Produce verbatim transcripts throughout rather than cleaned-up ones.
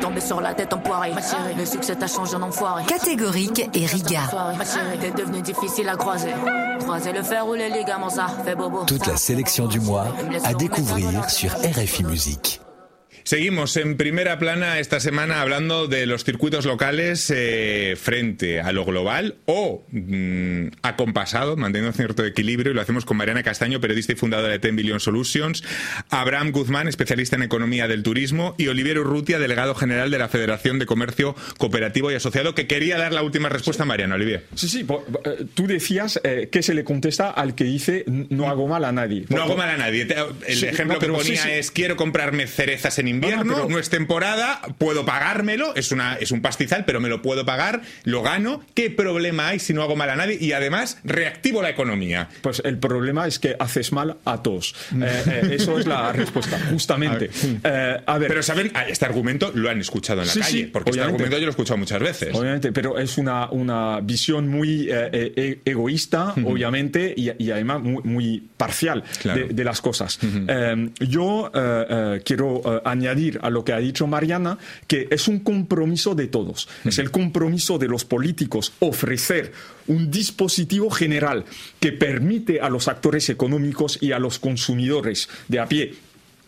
tombé sur la tête enfoiré. Le succès t'a changé en enfoiré. Catégorique et Riga. Ma chérie, t'es devenu difficile à croiser. Croiser le fer ou les ligaments, ça fait bobo. Toute la sélection du mois à découvrir sur R F I Musique. Seguimos en primera plana esta semana hablando de los circuitos locales eh, frente a lo global o mmm, acompasado, manteniendo cierto equilibrio, y lo hacemos con Mariana Castaño, periodista y fundadora de ten billion Solutions, Abraham Guzmán, especialista en economía del turismo, y Olivier Urrutia, delegado general de la Federación de Comercio Cooperativo y Asociado, que quería dar la última respuesta a Mariana. Olivier. Sí, sí, por, tú decías eh, que se le contesta al que dice no hago mal a nadie. No hago mal a nadie. El sí, ejemplo no, que ponía sí, sí. es quiero comprarme cerezas en invierno, no, no, pero... no es temporada, puedo pagármelo, es, una, es un pastizal, pero me lo puedo pagar, lo gano. ¿Qué problema hay si no hago mal a nadie? Y además reactivo la economía. Pues el problema es que haces mal a todos. eh, eh, eso es la respuesta, justamente. A ver, eh, a ver. Pero saben, este argumento lo han escuchado en la sí, calle, sí, porque obviamente. Este argumento yo lo he escuchado muchas veces. Obviamente, pero es una, una visión muy eh, eh, egoísta, uh-huh. obviamente, y, y además muy, muy parcial claro. de, de las cosas. Uh-huh. eh, yo eh, eh, quiero eh, añadir a lo que ha dicho Mariana, que es un compromiso de todos. Uh-huh. Es el compromiso de los políticos ofrecer un dispositivo general que permite a los actores económicos y a los consumidores de a pie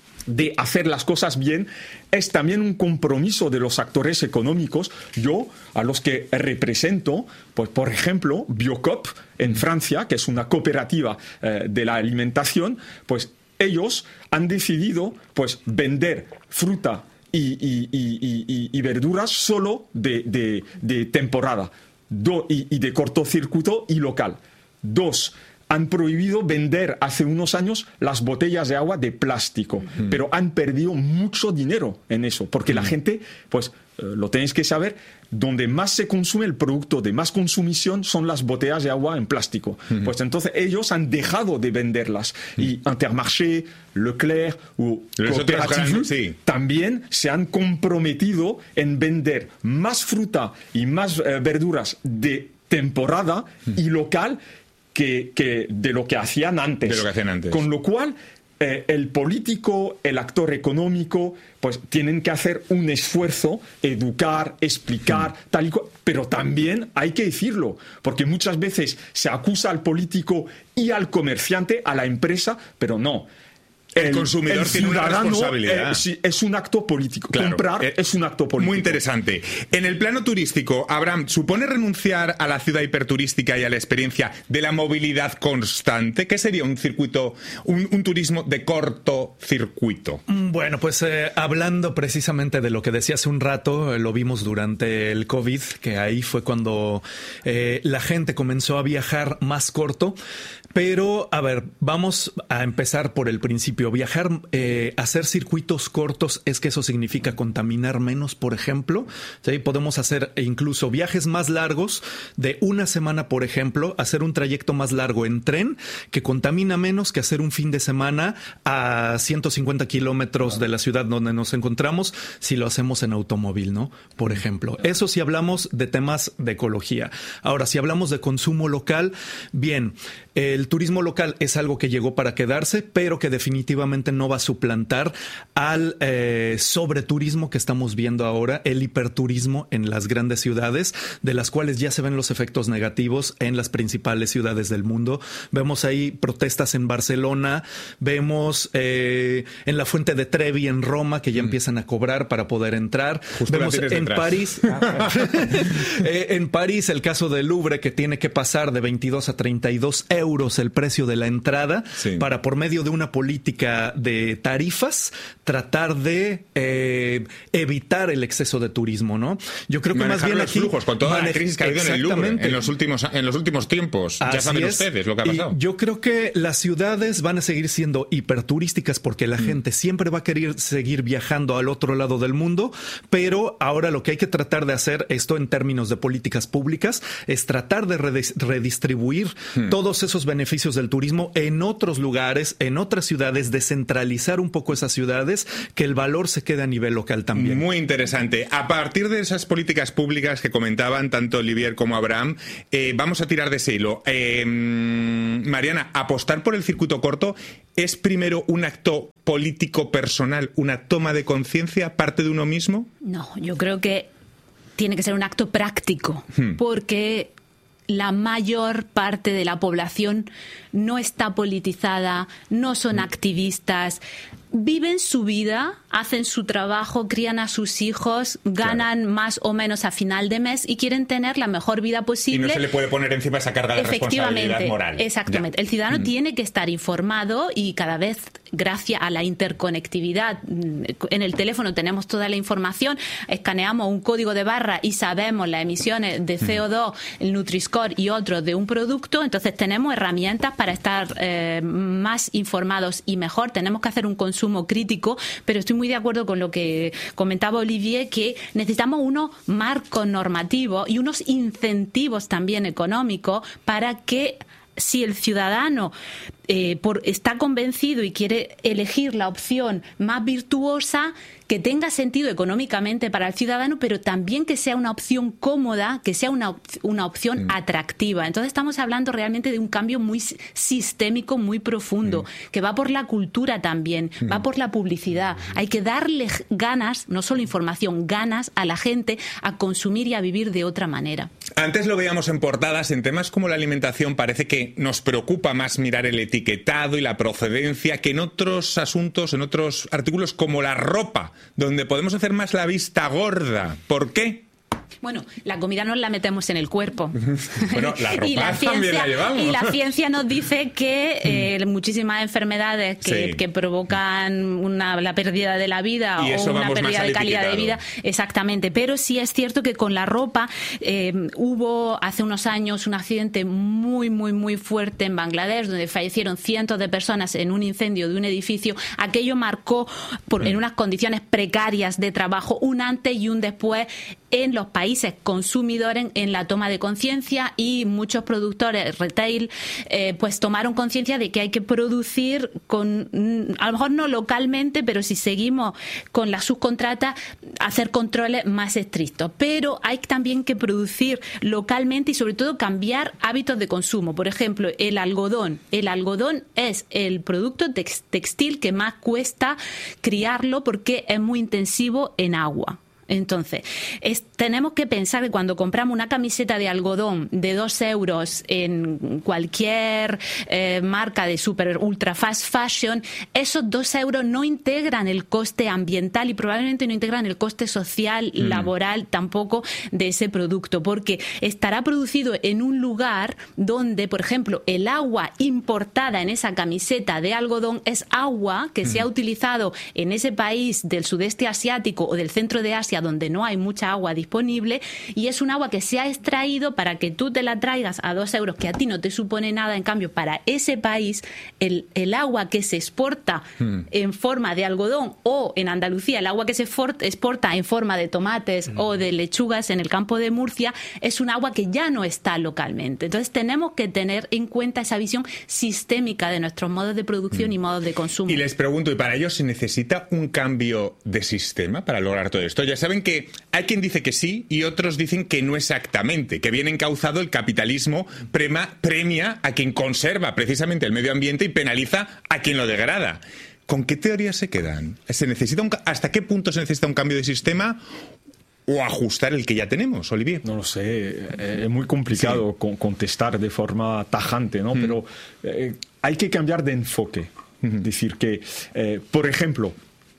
de hacer las cosas bien. Es también un compromiso de los actores económicos, yo a los que represento, pues por ejemplo, Biocoop en Francia, que es una cooperativa eh, de la alimentación, pues ellos han decidido pues vender fruta y, y, y, y, y verduras solo de, de, de temporada Do, y, y de cortocircuito y local. Dos, han prohibido vender hace unos años las botellas de agua de plástico, mm. pero han perdido mucho dinero en eso, porque mm. la gente, pues eh, lo tenéis que saber, donde más se consume el producto de más consumición son las botellas de agua en plástico. Mm. Pues entonces ellos han dejado de venderlas. Mm. Y Intermarché, Leclerc o Coopérative sí. también se han comprometido en vender más fruta y más eh, verduras de temporada mm. y local Que, que de lo que hacían antes. De lo que hacían antes. Con lo cual, eh, el político, el actor económico, pues tienen que hacer un esfuerzo, educar, explicar, mm. tal y cual. Pero también hay que decirlo, porque muchas veces se acusa al político y al comerciante, a la empresa, pero no. El, el consumidor el tiene una responsabilidad. Eh, sí, es un acto político. Claro, Comprar eh, es un acto político. Muy interesante. En el plano turístico, Abraham, ¿supone renunciar a la ciudad hiperturística y a la experiencia de la movilidad constante? ¿Qué sería un circuito, un, un turismo de corto circuito? Bueno, pues eh, hablando precisamente de lo que decía hace un rato, eh, lo vimos durante el COVID, que ahí fue cuando eh, la gente comenzó a viajar más corto. Pero, a ver, vamos a empezar por el principio. Viajar, eh, hacer circuitos cortos, ¿es que eso significa contaminar menos, por ejemplo? ¿Sí? Podemos hacer incluso viajes más largos de una semana, por ejemplo, hacer un trayecto más largo en tren que contamina menos que hacer un fin de semana a ciento cincuenta kilómetros de la ciudad donde nos encontramos si lo hacemos en automóvil, ¿no? Por ejemplo. Eso si hablamos de temas de ecología. Ahora, si hablamos de consumo local, bien, el turismo local es algo que llegó para quedarse, pero que definitivamente no va a suplantar al eh, sobreturismo que estamos viendo ahora, el hiperturismo en las grandes ciudades, de las cuales ya se ven los efectos negativos en las principales ciudades del mundo. Vemos ahí protestas en Barcelona, vemos eh, en la Fuente de Trevi en Roma que ya mm. empiezan a cobrar para poder entrar. Justo vemos en detrás. París, eh, en París el caso del Louvre, que tiene que pasar de veintidós a treinta y dos euros el precio de la entrada sí. para, por medio de una política de tarifas, tratar de eh, evitar el exceso de turismo, ¿no? Yo creo que manejar más bien los aquí flujos con toda la crisis que ha habido en el Louvre en los últimos en los últimos tiempos. Así ya saben es. ustedes lo que ha pasado. Y yo creo que las ciudades van a seguir siendo hiperturísticas porque la mm. gente siempre va a querer seguir viajando al otro lado del mundo, pero ahora lo que hay que tratar de hacer, esto en términos de políticas públicas, es tratar de redistribuir mm. todos esos beneficios del turismo en otros lugares, en otras ciudades, descentralizar un poco esas ciudades, que el valor se quede a nivel local también. Muy interesante. A partir de esas políticas públicas que comentaban tanto Olivier como Abraham, eh, vamos a tirar de ese hilo. Eh, Mariana, apostar por el circuito corto es primero un acto político personal, una toma de conciencia, parte de uno mismo? No, yo creo que tiene que ser un acto práctico, hmm. porque la mayor parte de la población no está politizada, no son hmm. activistas, viven su vida, hacen su trabajo, crían a sus hijos, ganan claro. más o menos a final de mes y quieren tener la mejor vida posible. Y no se le puede poner encima esa carga de responsabilidad moral. Exactamente. Ya. El ciudadano mm. tiene que estar informado y cada vez, gracias a la interconectividad, en el teléfono tenemos toda la información, escaneamos un código de barra y sabemos las emisiones de C O dos, mm. el Nutri-Score y otros de un producto, entonces tenemos herramientas para estar eh, más informados y mejor. Tenemos que hacer un consumo crítico, pero estoy muy de acuerdo con lo que comentaba Olivier, que necesitamos unos marcos normativos y unos incentivos también económicos para que si el ciudadano eh, por, está convencido y quiere elegir la opción más virtuosa, que tenga sentido económicamente para el ciudadano, pero también que sea una opción cómoda, que sea una, op una opción mm. atractiva. Entonces estamos hablando realmente de un cambio muy sistémico, muy profundo, mm. que va por la cultura también, mm. va por la publicidad. Hay que darle ganas, no solo información, ganas a la gente a consumir y a vivir de otra manera. Antes lo veíamos en portadas, en temas como la alimentación parece que nos preocupa más mirar el etiquetado y la procedencia que en otros asuntos, en otros artículos como la ropa, donde podemos hacer más la vista gorda. ¿Por qué? Bueno, la comida nos la metemos en el cuerpo. Bueno, la ropa y la ciencia, también la llevamos. Y la ciencia nos dice que eh, muchísimas enfermedades que, sí. que provocan una, la pérdida de la vida y o una pérdida de calidad de vida. Exactamente. Pero sí es cierto que con la ropa eh, hubo hace unos años un accidente muy, muy, muy fuerte en Bangladesh, donde fallecieron cientos de personas en un incendio de un edificio. Aquello marcó por, en unas condiciones precarias de trabajo un antes y un después en los países consumidores en la toma de conciencia, y muchos productores retail eh, pues tomaron conciencia de que hay que producir con, a lo mejor no localmente, pero si seguimos con la subcontrata, hacer controles más estrictos. Pero hay también que producir localmente y sobre todo cambiar hábitos de consumo. Por ejemplo, el algodón. El algodón es el producto tex- textil que más cuesta criarlo porque es muy intensivo en agua. Entonces, es, tenemos que pensar que cuando compramos una camiseta de algodón de dos euros en cualquier eh, marca de super ultra fast fashion, esos dos euros no integran el coste ambiental y probablemente no integran el coste social, mm. laboral tampoco de ese producto, porque estará producido en un lugar donde, por ejemplo, el agua importada en esa camiseta de algodón es agua que mm. se ha utilizado en ese país del sudeste asiático o del centro de Asia, donde no hay mucha agua disponible, y es un agua que se ha extraído para que tú te la traigas a dos euros, que a ti no te supone nada. En cambio, para ese país, el, el agua que se exporta hmm. en forma de algodón, o en Andalucía, el agua que se exporta en forma de tomates hmm. o de lechugas en el campo de Murcia, es un agua que ya no está localmente. Entonces tenemos que tener en cuenta esa visión sistémica de nuestros modos de producción hmm. y modos de consumo. Y les pregunto, ¿y para ello se necesita un cambio de sistema para lograr todo esto? Ya saben que hay quien dice que sí y otros dicen que no exactamente, que bien encauzado el capitalismo prema, premia a quien conserva precisamente el medio ambiente y penaliza a quien lo degrada. ¿Con qué teorías se quedan? ¿Se necesita un, ¿Hasta qué punto se necesita un cambio de sistema o ajustar el que ya tenemos, Olivier? No lo sé, es muy complicado sí. contestar de forma tajante, ¿no? Mm. Pero eh, hay que cambiar de enfoque. Mm. Es decir, que, eh, por ejemplo,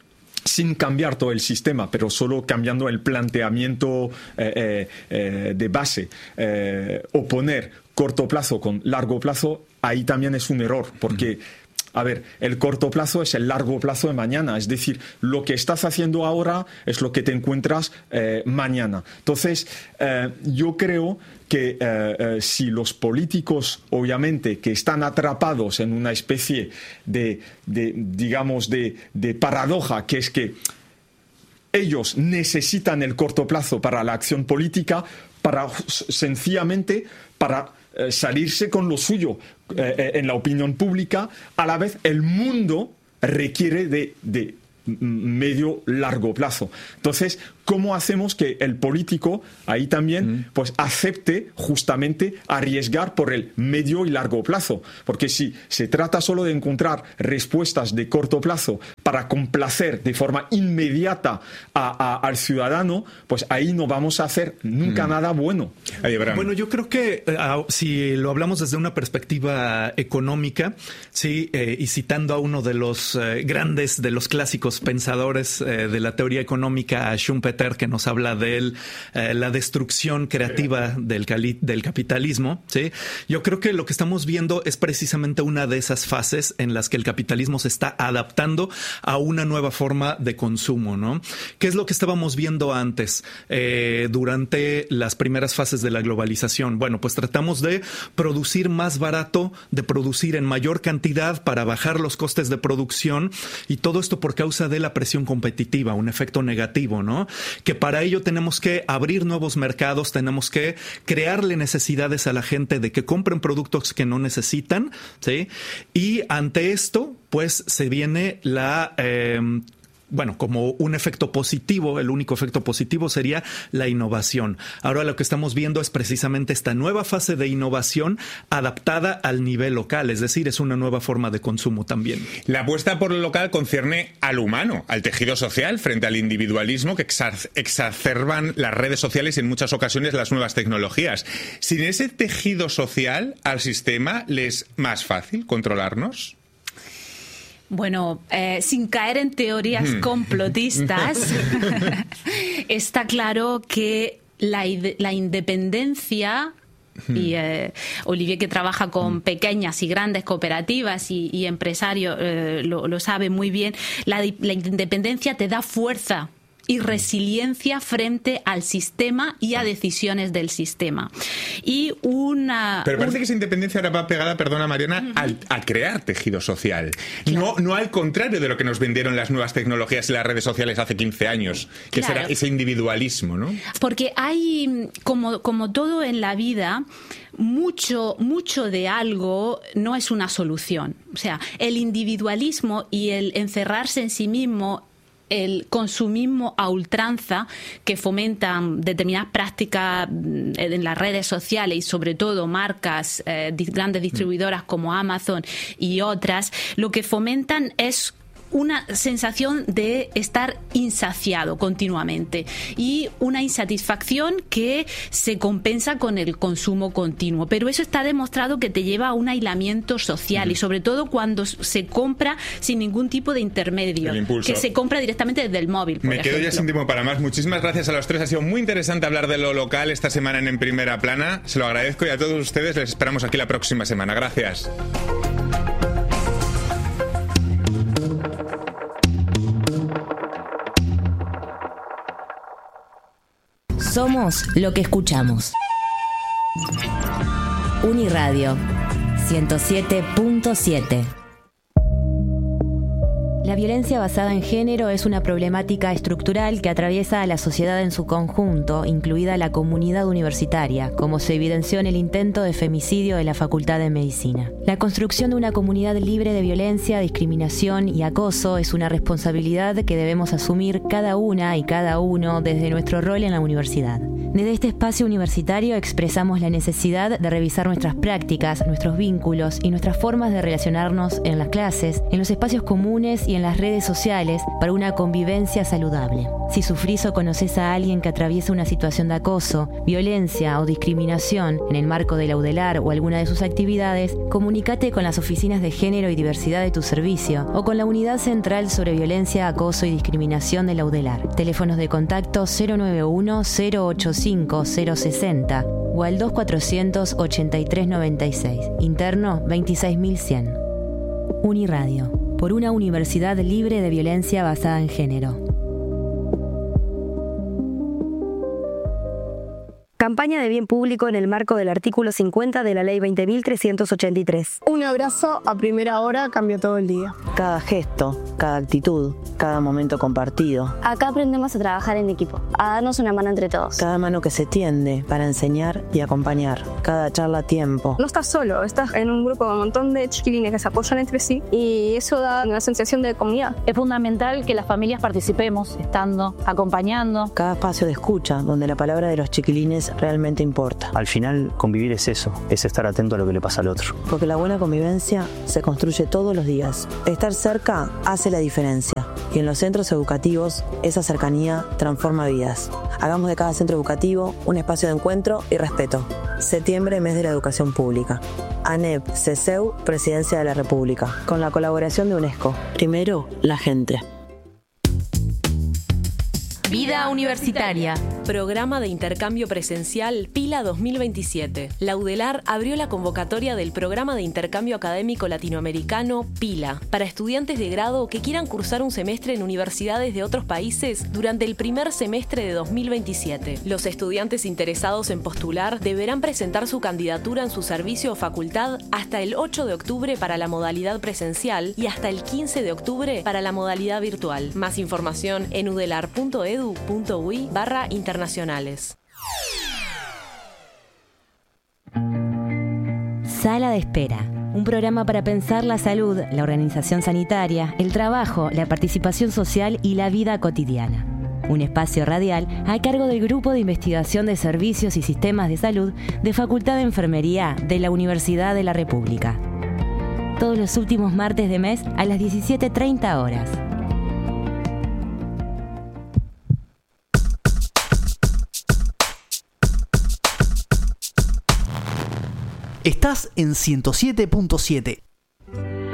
sin cambiar todo el sistema, pero solo cambiando el planteamiento eh, eh, de base, eh, oponer corto plazo con largo plazo, ahí también es un error, porque a ver, el corto plazo es el largo plazo de mañana, es decir, lo que estás haciendo ahora es lo que te encuentras eh, mañana. Entonces, eh, yo creo que eh, eh, si los políticos, obviamente, que están atrapados en una especie de, de digamos, de, de paradoja, que es que ellos necesitan el corto plazo para la acción política, para sencillamente para eh, salirse con lo suyo eh, en la opinión pública, a la vez el mundo requiere de, de medio largo plazo. Entonces, ¿cómo hacemos que el político ahí también mm. pues acepte justamente arriesgar por el medio y largo plazo? Porque si se trata solo de encontrar respuestas de corto plazo para complacer de forma inmediata a, a, al ciudadano, pues ahí no vamos a hacer nunca mm. nada bueno. Bueno, yo creo que uh, si lo hablamos desde una perspectiva económica, sí, eh, y citando a uno de los eh, grandes, de los clásicos pensadores eh, de la teoría económica, a Schumpeter, que nos habla de él, eh, la destrucción creativa del, cali- del capitalismo, sí, yo creo que lo que estamos viendo es precisamente una de esas fases en las que el capitalismo se está adaptando a una nueva forma de consumo, ¿no? ¿Qué es lo que estábamos viendo antes eh, durante las primeras fases de la globalización? Bueno, pues tratamos de producir más barato, de producir en mayor cantidad para bajar los costes de producción, y todo esto por causa de la presión competitiva, un efecto negativo, ¿no? Que para ello tenemos que abrir nuevos mercados, tenemos que crearle necesidades a la gente de que compren productos que no necesitan, ¿sí? Y ante esto, pues se viene la... Eh, Bueno, como un efecto positivo, el único efecto positivo sería la innovación. Ahora lo que estamos viendo es precisamente esta nueva fase de innovación adaptada al nivel local, es decir, es una nueva forma de consumo también. La apuesta por lo local concierne al humano, al tejido social, frente al individualismo que exacerban las redes sociales y en muchas ocasiones las nuevas tecnologías. Sin ese tejido social, al sistema le es más fácil controlarnos. Bueno, eh, sin caer en teorías complotistas, está claro que la, la independencia, y eh, Olivier, que trabaja con pequeñas y grandes cooperativas y, y empresarios, eh, lo, lo sabe muy bien, la, la independencia te da fuerza y resiliencia frente al sistema y a decisiones del sistema. Y una... Pero parece un... que esa independencia ahora va pegada, perdona Mariana, uh-huh. al, a crear tejido social. Claro. No, no al contrario de lo que nos vendieron las nuevas tecnologías y las redes sociales hace quince años, que claro. será ese individualismo, ¿no? Porque hay, como, como todo en la vida, mucho, mucho de algo no es una solución. O sea, el individualismo y el encerrarse en sí mismo, el consumismo a ultranza que fomentan determinadas prácticas en las redes sociales y sobre todo marcas, eh, grandes distribuidoras como Amazon y otras, lo que fomentan es una sensación de estar insaciado continuamente y una insatisfacción que se compensa con el consumo continuo. Pero eso está demostrado que te lleva a un aislamiento social uh-huh. y sobre todo cuando se compra sin ningún tipo de intermedio, que se compra directamente desde el móvil. Me ejemplo. quedo ya sin tiempo para más. Muchísimas gracias a los tres. Ha sido muy interesante hablar de lo local esta semana en En Primera Plana. Se lo agradezco y a todos ustedes les esperamos aquí la próxima semana. Gracias. Somos lo que escuchamos. Uniradio ciento siete punto siete. La violencia basada en género es una problemática estructural que atraviesa a la sociedad en su conjunto, incluida la comunidad universitaria, como se evidenció en el intento de femicidio de la Facultad de Medicina. La construcción de una comunidad libre de violencia, discriminación y acoso es una responsabilidad que debemos asumir cada una y cada uno desde nuestro rol en la universidad. Desde este espacio universitario expresamos la necesidad de revisar nuestras prácticas, nuestros vínculos y nuestras formas de relacionarnos en las clases, en los espacios comunes y en las redes sociales para una convivencia saludable. Si sufrís o conocés a alguien que atraviesa una situación de acoso, violencia o discriminación en el marco de la UDELAR o alguna de sus actividades, comunícate con las oficinas de género y diversidad de tu servicio o con la Unidad Central sobre Violencia, Acoso y Discriminación de la UDELAR. Teléfonos de contacto cero nueve uno, cero ocho cinco, cero sesenta o al dos cuatrocientos ochenta y tres noventa y seis. Interno veintiséis mil cien. Uniradio, por una universidad libre de violencia basada en género. Campaña de bien público en el marco del artículo cincuenta de la Ley veinte mil trescientos ochenta y tres. Un abrazo a primera hora cambia todo el día. Cada gesto, cada actitud, cada momento compartido. Acá aprendemos a trabajar en equipo, a darnos una mano entre todos. Cada mano que se tiende para enseñar y acompañar. Cada charla a tiempo. No estás solo, estás en un grupo con un montón de chiquilines que se apoyan entre sí y eso da una sensación de comunidad. Es fundamental que las familias participemos, estando, acompañando. Cada espacio de escucha donde la palabra de los chiquilines realmente importa. Al final, convivir es eso, es estar atento a lo que le pasa al otro. Porque la buena convivencia se construye todos los días. Estar cerca hace la diferencia. Y en los centros educativos, esa cercanía transforma vidas. Hagamos de cada centro educativo un espacio de encuentro y respeto. Septiembre, mes de la educación pública. ANEP, CESEU, Presidencia de la República. Con la colaboración de UNESCO. Primero, la gente. Vida Universitaria. Programa de intercambio presencial PILA dos mil veintisiete. La UDELAR abrió la convocatoria del Programa de Intercambio Académico Latinoamericano PILA para estudiantes de grado que quieran cursar un semestre en universidades de otros países durante el primer semestre de dos mil veintisiete. Los estudiantes interesados en postular deberán presentar su candidatura en su servicio o facultad hasta el ocho de octubre para la modalidad presencial y hasta el quince de octubre para la modalidad virtual. Más información en udelar punto edu punto ui barra internacionales. Sala de espera. Un programa para pensar la salud, la organización sanitaria, el trabajo, la participación social y la vida cotidiana. Un espacio radial a cargo del Grupo de Investigación de Servicios y Sistemas de Salud de Facultad de Enfermería de la Universidad de la República. Todos los últimos martes de mes a las diecisiete treinta horas. Estás en ciento siete punto siete.